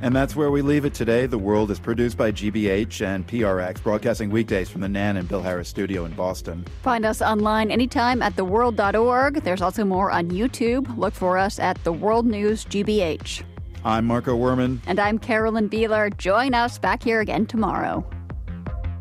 And that's where we leave it today. The World is produced by GBH and PRX, broadcasting weekdays from the Nan and Bill Harris studio in Boston. Find us online anytime at theworld.org. There's also more on YouTube. Look for us at The World News GBH. I'm Marco Werman. And I'm Carolyn Beeler. Join us back here again tomorrow.